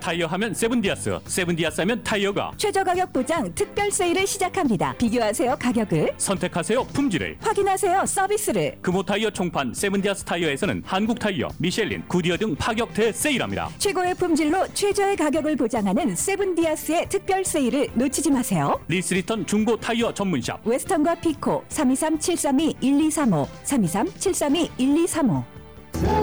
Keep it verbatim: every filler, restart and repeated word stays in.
타이어 하면 세븐디아스, 세븐디아스 하면 타이어가. 최저 가격 보장 특별 세일을 시작합니다. 비교하세요 가격을. 선택하세요 품질을. 확인하세요 서비스를. 금호 타이어 총판 세븐디아스 타이어에서는 한국 타이어, 미셸린, 구디어 등 파격 대세일합니다. 최고의 품질로 최저의 가격을 보장하는 세븐디아스의 특별 세일을 놓치지 마세요. 리스리턴 중고 타이어 전문샵. 웨스턴과 피코 삼이삼 칠삼이 일이삼오 삼이삼 칠삼이 일이삼오.